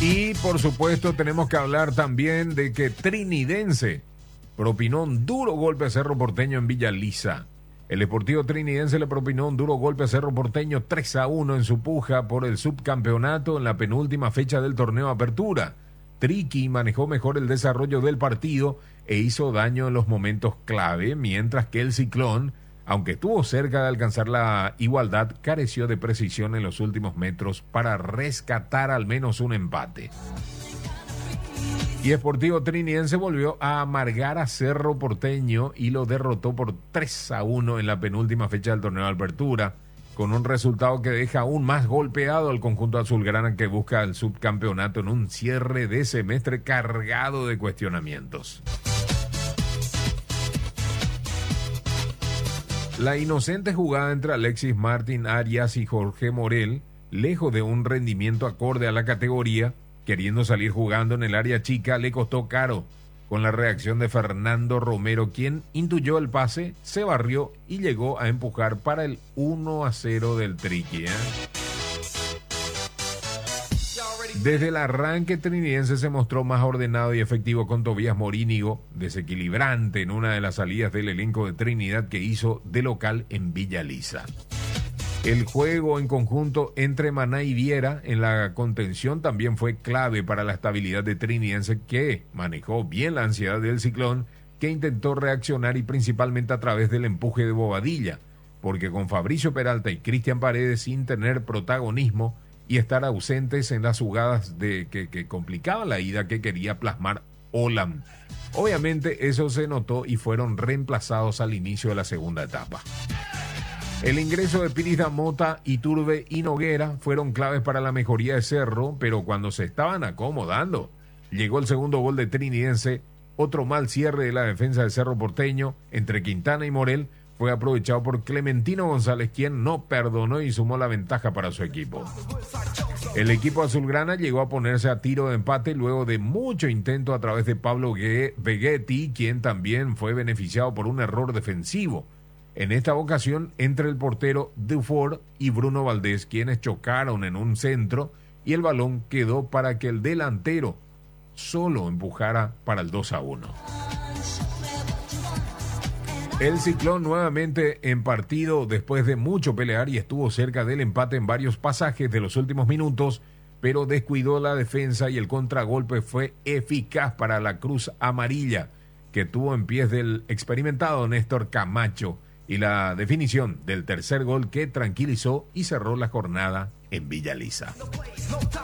Y por supuesto tenemos que hablar también de que Trinidense propinó un duro golpe a Cerro Porteño en Villa Lisa. El Sportivo Trinidense le propinó un duro golpe a Cerro Porteño 3-1 en su puja por el subcampeonato en la penúltima fecha del torneo Apertura. Triqui manejó mejor el desarrollo del partido e hizo daño en los momentos clave, mientras que el Ciclón, aunque estuvo cerca de alcanzar la igualdad, careció de precisión en los últimos metros para rescatar al menos un empate. Y Sportivo Trinidense volvió a amargar a Cerro Porteño y lo derrotó por 3-1 en la penúltima fecha del torneo de Apertura, con un resultado que deja aún más golpeado al conjunto azulgrana que busca el subcampeonato en un cierre de semestre cargado de cuestionamientos. La inocente jugada entre Alexis Martín Arias y Jorge Morel, lejos de un rendimiento acorde a la categoría, queriendo salir jugando en el área chica, le costó caro, con la reacción de Fernando Romero, quien intuyó el pase, se barrió y llegó a empujar para el 1-0 del Triqui. Desde el arranque, Trinidense se mostró más ordenado y efectivo con Tobías Morínigo, desequilibrante en una de las salidas del elenco de Trinidad que hizo de local en Villa Lisa. El juego en conjunto entre Maná y Viera en la contención también fue clave para la estabilidad de Trinidense, que manejó bien la ansiedad del Ciclón, que intentó reaccionar y principalmente a través del empuje de Bobadilla, porque con Fabricio Peralta y Cristian Paredes sin tener protagonismo y estar ausentes en las jugadas que complicaban la ida que quería plasmar Olam. Obviamente eso se notó y fueron reemplazados al inicio de la segunda etapa. El ingreso de Piris Mota, Iturbe y Noguera fueron claves para la mejoría de Cerro, pero cuando se estaban acomodando, llegó el segundo gol de Trinidense. Otro mal cierre de la defensa de Cerro Porteño entre Quintana y Morel fue aprovechado por Clementino González, quien no perdonó y sumó la ventaja para su equipo. El equipo azulgrana llegó a ponerse a tiro de empate luego de mucho intento a través de Pablo Vegetti, quien también fue beneficiado por un error defensivo. En esta ocasión entre el portero Dufour y Bruno Valdés, quienes chocaron en un centro y el balón quedó para que el delantero solo empujara para el 2-1. El Ciclón nuevamente en partido después de mucho pelear y estuvo cerca del empate en varios pasajes de los últimos minutos, pero descuidó la defensa y el contragolpe fue eficaz para la Cruz Amarilla, que tuvo en pies del experimentado Néstor Camacho, y la definición del tercer gol que tranquilizó y cerró la jornada en Villa Lisa.